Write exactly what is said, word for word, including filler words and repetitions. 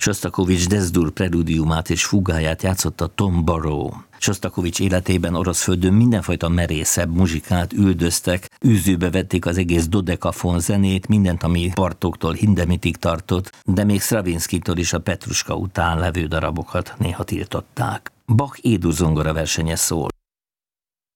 Sostakovich Desdur preludiumát és fugáját játszotta Tom Barrow. Sostakovich életében orosz földön mindenfajta merészebb muzsikát üldöztek, űzőbe vették az egész dodekafon zenét, mindent, ami Bartóktól Hindemitig tartott, de még Stravinszkitól is a Petruska után levő darabokat néha tiltották. Bach édúzongora versenye szól.